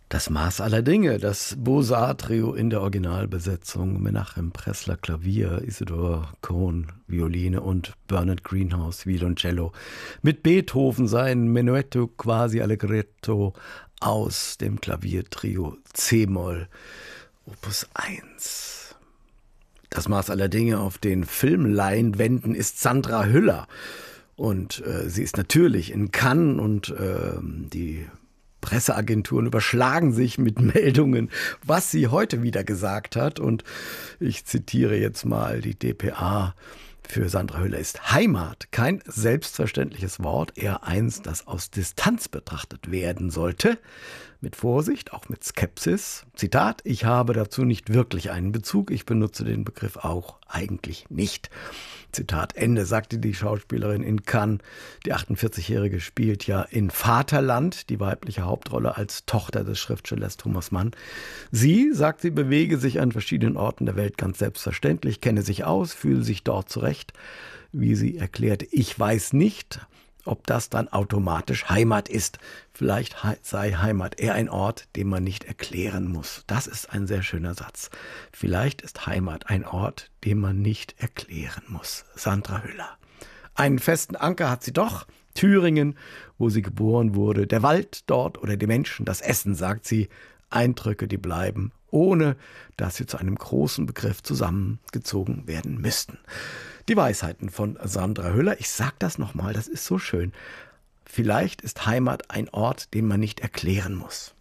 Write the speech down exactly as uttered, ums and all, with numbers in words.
Das Maß aller Dinge, das Beaux-Arts-Trio in der Originalbesetzung, Menachem Pressler Klavier, Isidor Cohn Violine und Bernard Greenhouse Violoncello, mit Beethoven sein Menuetto quasi allegretto aus dem Klaviertrio C-Moll, Opus eins. Das Maß aller Dinge auf den Filmleinwänden ist Sandra Hüller und äh, sie ist natürlich in Cannes und äh, die Presseagenturen überschlagen sich mit Meldungen, was sie heute wieder gesagt hat. Und ich zitiere jetzt mal die D P A. Für Sandra Hüller ist Heimat kein selbstverständliches Wort, eher eins, das aus Distanz betrachtet werden sollte. Mit Vorsicht, auch mit Skepsis. Zitat: Ich habe dazu nicht wirklich einen Bezug, ich benutze den Begriff auch eigentlich nicht. Zitat Ende, sagte die Schauspielerin in Cannes. Die achtundvierzigjährige spielt ja in Vaterland die weibliche Hauptrolle als Tochter des Schriftstellers Thomas Mann. Sie, sagt sie, bewege sich an verschiedenen Orten der Welt ganz selbstverständlich, kenne sich aus, fühle sich dort zurecht. Wie sie erklärt, ich weiß nicht, ob das dann automatisch Heimat ist. Vielleicht sei Heimat eher ein Ort, den man nicht erklären muss. Das ist ein sehr schöner Satz. Vielleicht ist Heimat ein Ort, den man nicht erklären muss. Sandra Hüller. Einen festen Anker hat sie doch. Thüringen, wo sie geboren wurde. Der Wald dort oder die Menschen, das Essen, sagt sie. Eindrücke, die bleiben, ohne dass sie zu einem großen Begriff zusammengezogen werden müssten. Die Weisheiten von Sandra Hüller. Ich sag das nochmal, das ist so schön. Vielleicht ist Heimat ein Ort, den man nicht erklären muss.